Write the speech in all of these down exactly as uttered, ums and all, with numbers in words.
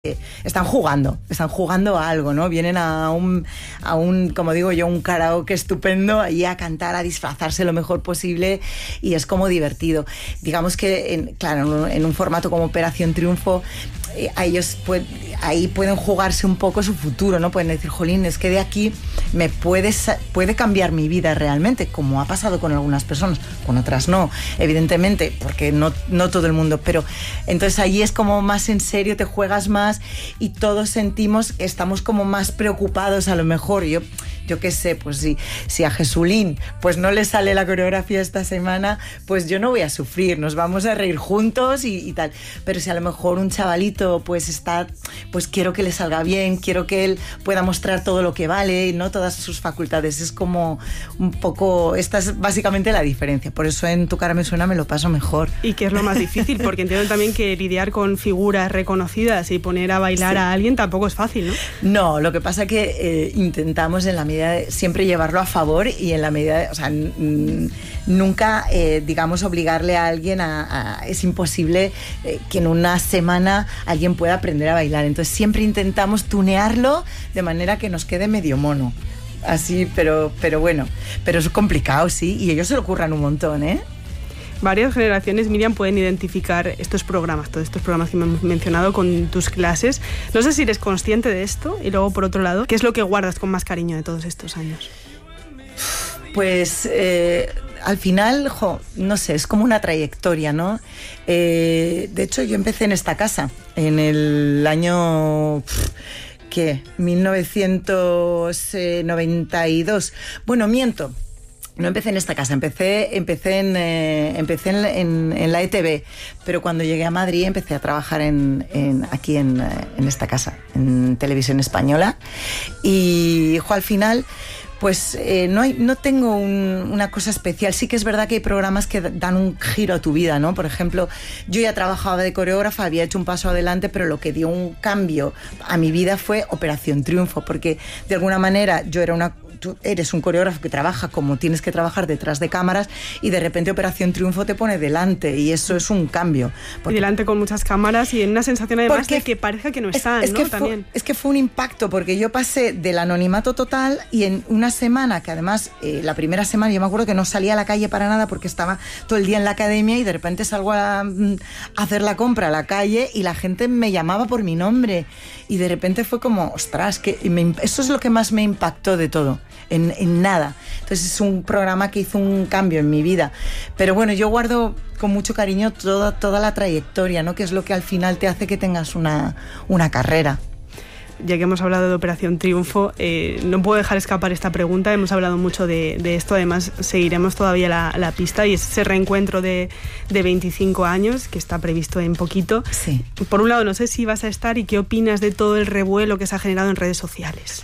están jugando, están jugando a algo, ¿no? Vienen a un, a un, como digo yo, un karaoke estupendo, ahí a cantar, a disfrazarse lo mejor posible, y es como divertido. Digamos que, en, claro, en un, en un formato como Operación Triunfo, eh, a ellos puede, ahí pueden jugarse un poco su futuro, ¿no? Pueden decir, jolín, es que de aquí me puede, puede cambiar mi vida realmente, como ha pasado con algunas personas, con otras no, evidentemente, porque no, no todo el mundo, pero entonces ahí es como más en serio, te juegas más y todos sentimos que estamos como más preocupados a lo mejor. Yo, yo qué sé, pues si, si a Jesulín pues no le sale la coreografía esta semana, pues yo no voy a sufrir, nos vamos a reír juntos y, y tal. Pero si a lo mejor un chavalito pues está, pues quiero que le salga bien, quiero que él pueda mostrar todo lo que vale, no todas sus facultades. Es como un poco, esta es básicamente la diferencia. Por eso en Tu cara me suena me lo paso mejor. ¿Y qué es lo más difícil? Porque entiendo también que lidiar con figuras reconocidas y poner a bailar sí. a alguien tampoco es fácil, ¿no? No, lo que pasa es que eh, intentamos en la medida de siempre llevarlo a favor y en la medida de, o sea, n- nunca, eh, digamos, obligarle a alguien a, a es imposible eh, que en una semana alguien pueda aprender a bailar. Entonces siempre intentamos tunearlo de manera que nos quede medio mono. Así, pero, pero bueno, pero es complicado, sí, y ellos se lo curran un montón, ¿eh? Varias generaciones, Miriam, pueden identificar estos programas, todos estos programas que hemos mencionado con tus clases. No sé si eres consciente de esto y luego, por otro lado, ¿qué es lo que guardas con más cariño de todos estos años? Pues eh, al final, jo, no sé, es como una trayectoria, ¿no? Eh, de hecho, yo empecé en esta casa en el año... Pff, ¿qué? mil novecientos noventa y dos. Bueno, miento. No empecé en esta casa, empecé, empecé, en, eh, empecé en, en, en la E T V, pero cuando llegué a Madrid empecé a trabajar en, en, aquí en, en esta casa, en Televisión Española, y jo, al final... Pues eh, no, hay, no tengo un, una cosa especial. Sí que es verdad que hay programas que dan un giro a tu vida, ¿no? Por ejemplo, yo ya trabajaba de coreógrafa, había hecho un paso adelante, pero lo que dio un cambio a mi vida fue Operación Triunfo, porque de alguna manera yo era una... Tú eres un coreógrafo que trabaja como tienes que trabajar detrás de cámaras y de repente Operación Triunfo te pone delante y eso es un cambio. Porque, y delante con muchas cámaras y en una sensación además de que parezca que no están, es, es ¿no? Que También. Fue, es que fue un impacto porque yo pasé del anonimato total y en una semana, que además eh, la primera semana yo me acuerdo que no salía a la calle para nada porque estaba todo el día en la academia y de repente salgo a, a hacer la compra a la calle y la gente me llamaba por mi nombre y de repente fue como, ostras, que me, eso es lo que más me impactó de todo. En, en nada. Entonces es un programa que hizo un cambio en mi vida. Pero bueno, yo guardo con mucho cariño toda, toda la trayectoria, ¿no? Que es lo que al final te hace que tengas una, una carrera. Ya que hemos hablado de Operación Triunfo, eh, no puedo dejar escapar esta pregunta. Hemos hablado mucho de, de esto, además seguiremos todavía la, la pista, y es ese reencuentro de, de veinticinco años que está previsto en poquito. Sí. Por un lado, no sé si vas a estar y qué opinas de todo el revuelo que se ha generado en redes sociales.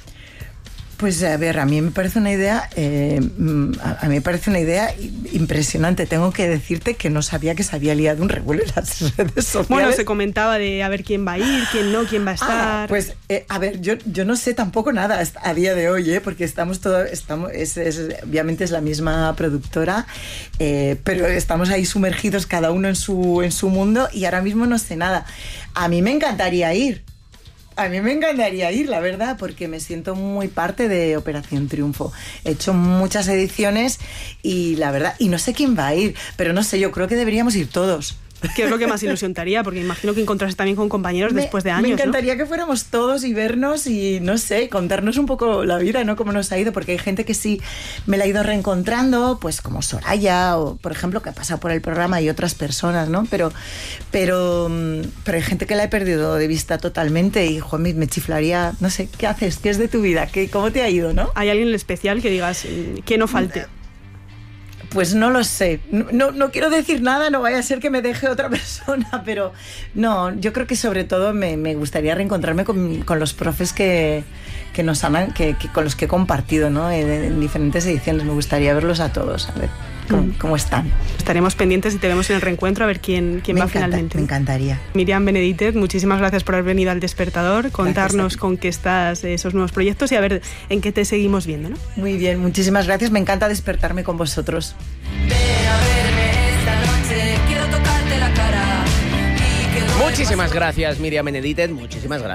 Pues a ver, a mí me parece una idea, eh, a mí me parece una idea impresionante. Tengo que decirte que no sabía que se había liado un revuelo en las redes sociales. Bueno, se comentaba de a ver quién va a ir, quién no, quién va a estar. Ah, pues eh, a ver, yo, yo no sé tampoco nada a día de hoy, ¿eh? Porque estamos todo, estamos, es, es, obviamente es la misma productora, eh, pero estamos ahí sumergidos cada uno en su, en su mundo y ahora mismo no sé nada. A mí me encantaría ir. A mí me encantaría ir, la verdad, porque me siento muy parte de Operación Triunfo. He hecho muchas ediciones y la verdad, y no sé quién va a ir, pero no sé, yo creo que deberíamos ir todos. ¿Qué es lo que más ilusión te haría? Porque imagino que encontrarse también con compañeros me, después de años, Me encantaría, ¿no? que fuéramos todos y vernos y, no sé, contarnos un poco la vida, ¿no? Cómo nos ha ido, porque hay gente que sí me la ha ido reencontrando, pues como Soraya, o por ejemplo, que ha pasado por el programa y otras personas, ¿no? Pero, pero, pero hay gente que la he perdido de vista totalmente y, jo, me, me chiflaría, no sé, ¿qué haces? ¿Qué es de tu vida? ¿Qué, ¿Cómo te ha ido, no? ¿Hay alguien en especial que digas que no falte? Pues no lo sé, no, no, no quiero decir nada, no vaya a ser que me deje otra persona, pero no, yo creo que sobre todo me, me gustaría reencontrarme con, con los profes que, que nos han, que, que con los que he compartido, ¿no? En, en diferentes ediciones, me gustaría verlos a todos, a ver cómo, mm. cómo están. Estaremos pendientes y te vemos en el reencuentro a ver quién, quién me va encanta, finalmente. Me encantaría. Miriam Benedítez, muchísimas gracias por haber venido al Despertador, contarnos con qué estás, esos nuevos proyectos y a ver en qué te seguimos viendo, ¿no? Muy bien, muchísimas gracias, me encanta despertarme con vosotros. Ven a verme esta noche, quiero tocarte la cara. Y que Muchísimas gracias, Miriam Benedítez, muchísimas gracias.